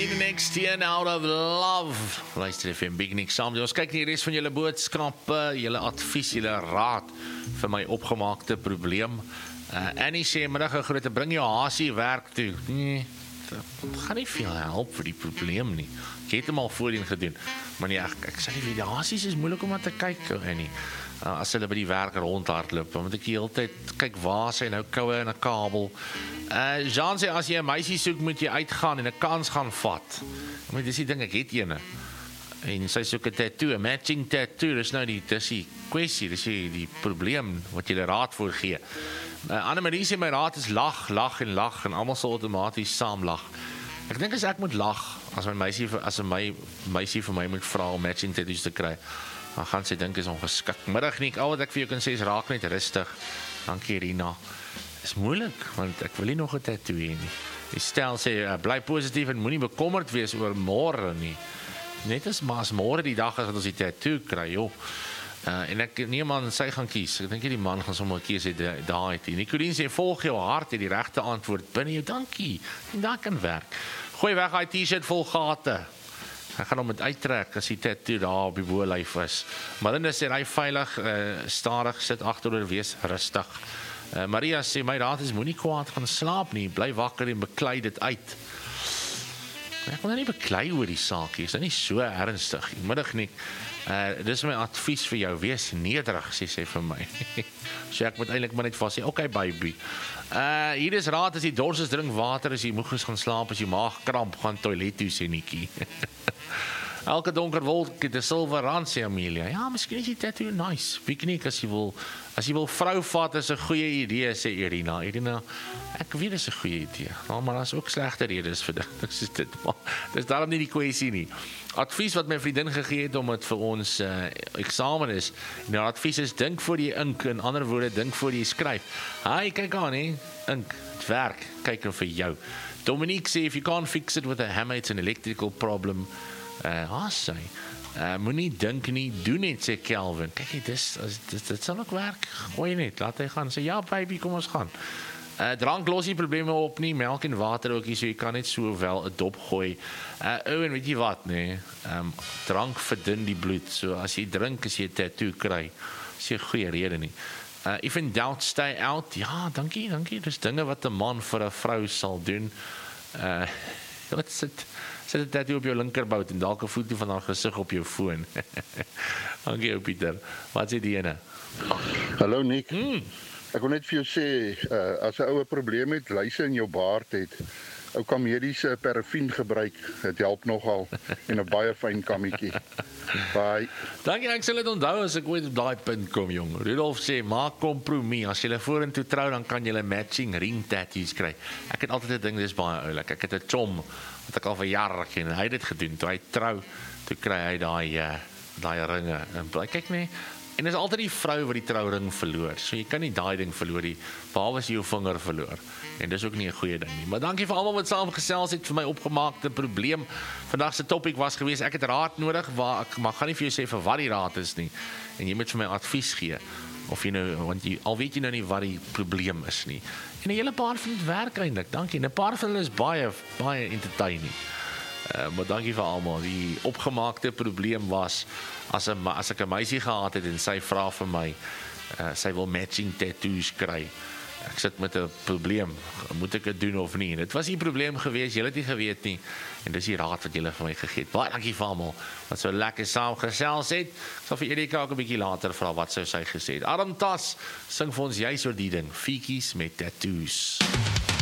Next year out of love. Luister FM Big Nick saam. Ons kyk die res van julle boodskappe, julle advies, julle raad vir my opgemaakte probleem. Annie sê middag 'n groete, bring jou hasie werk toe. Nee, dit gaan nie veel help vir die probleem nie. Ek het hom al voorheen gedoen. Maar nee, ek sê nie, die hasies is moeilik om aan te kyk, Annie. As hulle by die werk rondhardloop, dan moet ek die hele tyd kyk waar sy nou koue in 'n kabel. Jean sê, as jy 'n meisie soek, moet jy uitgaan en 'n kans gaan vat. Maar dis die ding, ek het ene. En sy soek 'n tattoo, 'n matching tattoo, dis nou die kwessie, dis die probleem wat jy raad voor gee. Annemarie sê, my raad is lag en almal sal outomaties saam lag. Ek dink as ek moet lag, as my meisie vir my moet vra om matching tattoos te kry, dan gaan sy dink is ongeskik. Middag nie, al wat ek vir jou kan sê is raak net rustig. Dankie Rina. Is moeilik, want ek wil nie nog 'n tattoo hê nie. Die stel sê, bly positief en moenie bekommerd wees oor môre nie. Net as môre die dag is wat ons die tattoo kry, joh. En ek neem aan sy gaan kies. Ek dink die man gaan sommer kies daai het. Nicoline sê, volg jou hart, het die regte antwoord binne jou. Dankie. En daar kan werk. Gooi weg daai T-shirt vol gate. Ek gaan hom met uittrek as die tattoo daar op die bolyf is. Marinda sê, hy veilig, stadig, sit agteroor, wees rustig. Maria sê, my raad is, moenie kwaad gaan slaap nie, bly wakker en beklei dit uit. Ek wil nou nie beklei oor die saak, is nou nie so ernstig. Middag nie, dis my advies vir jou, wees nederig, sê sy vir my. So ek moet eintlik maar net vas sê, okay baby. Hier is raad, as jy dors is, drink water, as jy moeg is gaan slaap, as jy maag kramp, gaan toilet toe, sê Nikkie. Elke donker wolk het 'n silwer rand, sê Amelia. Ja, miskien is die tattoo nice. Piknik as jy wil vrou vat, is 'n goeie idee, sê Irina. Irina, ek weet dis 'n goeie idee. Maar daar's ook slegte redes vir dit. Soos dit. Maar dis daarom nie die kwessie nie. Advies wat my vriendin gegee het om dit vir ons eksamen is. En die advies is, dink voor jy ink, in ander woorde, dink voor jy skryf. Kyk aan, ink, het werk, kyk nou vir jou. Dominique sê, if you can't fix it with a hammer, it's an electrical problem. Sy, moenie dink nie, doen net, sê Kelvin. Kyk, dit sal ook werk, gooi net, laat hy gaan, sê, ja baby, kom ons gaan. Drank los die probleme op nie, melk en water ook nie, so jy kan net so wel 'n dop gooi. En weet jy wat, nee, drank verdun die bloed, so as jy drink, as jy 'n tattoo kry, is jy 'n goeie rede nie. If in doubt, stay out. Ja, dankie, dis dinge wat 'n man vir 'n vrou sal doen. Sit 'n tattoo op jou linkerbout en dalk 'n foto van haar gesig op jou foon. Dankie, Pieter. Wat sê die ene? Hallo Nick. Ek wil net vir jou sê, as 'n ou 'n probleem het, luise in jou baard het, ou kan mediese parafin gebruik. Dit help nogal en 'n baie fyn kammetjie. Bye. Dankie, ek sal dit onthou as ek ooit op daai punt kom, jong. Rudolf sê, maak kompromie. As jy vorentoe trou, dan kan jy matching ring tattoos kry. Ek het altyd 'n ding, dis baie oulik. Ek het 'n chom wat ek al vir jare ken. Hy het dit gedoen. Toe hy trou, toe kry hy daai ringe. En kyk nee, en dis altyd die vrou wat die trouring verloor. So jy kan nie daai ding verloor nie, behalwe as jy jou vinger verloor. En dis ook nie 'n goeie ding nie. Maar dankie vir almal wat saamgesels het vir my opgemaakte probleem. Vandag se topik was gewees, ek het raad nodig, maar gaan nie vir jou sê vir wat die raad is nie. En jy moet vir my advies gee. Of jy nou, want al weet jy nou nie wat die probleem is nie. En 'n hele paar van dit werk eintlik. Dankie. En 'n paar van hulle is baie entertaining. Maar dankie vir almal. Die opgemaakte probleem was, as ek 'n meisie gehad het en sy vra vir my, sy wil matching tattoos kry. Ek sit met 'n probleem, moet ek dit doen of nie? Dit was nie 'n probleem gewees, julle het nie geweet nie. En dis die raad wat julle vir my gegee het. Baie dankie vir almal wat so lekker saam gesels het. Ek sal vir Erika ook 'n bietjie later vra wat sou sy gesê het. Adam Tas sing vir ons juis oor die ding, fietjies met tattoos.